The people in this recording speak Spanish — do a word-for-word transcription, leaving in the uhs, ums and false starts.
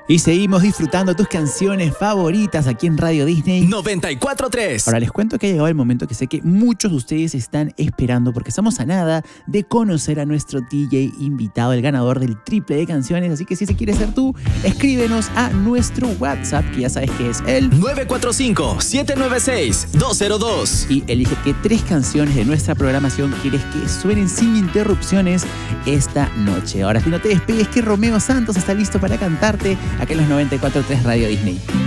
Y seguimos disfrutando tus canciones favoritas aquí en Radio Disney noventa y cuatro punto tres. Ahora les cuento que ha llegado el momento que sé que muchos de ustedes están esperando, porque estamos a nada de conocer a nuestro D J invitado, el ganador del triple de canciones. Así que si se quiere ser tú, escríbenos a nuestro WhatsApp, que ya sabes que es el nueve cuatro cinco, siete nueve seis, dos cero dos. Y elige qué tres canciones de nuestra programación quieres que suenen sin interrupciones esta noche. Ahora, si no te despegues, que Romeo Santos está listo para cantarte aquí en los noventa y cuatro punto tres Radio Disney.